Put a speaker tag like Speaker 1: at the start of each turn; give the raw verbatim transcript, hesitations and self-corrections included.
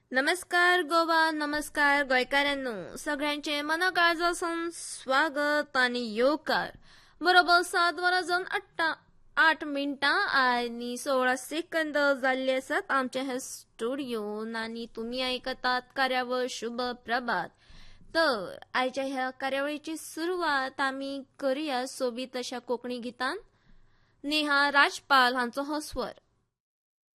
Speaker 1: नमस्कार गोवा, नमस्कार गोंयकारांनो, सगळ्यांचे मनाकाळजासून स्वागत आणि येवकार. बरोबर सात वरां जावन आठटा आठ मिनटां आनी सोळा सेकंद जाल्ले आसात आमचे हे स्टुडिओन आनी तुमी आयकतात कार्यावळ शुभ प्रभात. तर आयच्या ह्या कार्यावळीची सुरवात आमी करुया सोबीत अशा कोंकणी गितान. नेहा राजपाल हांचो हो स्वर.